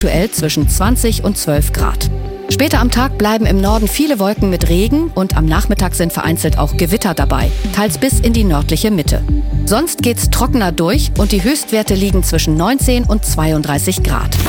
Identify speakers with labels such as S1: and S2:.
S1: aktuell zwischen 20 und 12 Grad. Später am Tag bleiben im Norden viele Wolken mit Regen und am Nachmittag sind vereinzelt auch Gewitter dabei, teils bis in die nördliche Mitte. Sonst geht's trockener durch und die Höchstwerte liegen zwischen 19 und 32 Grad.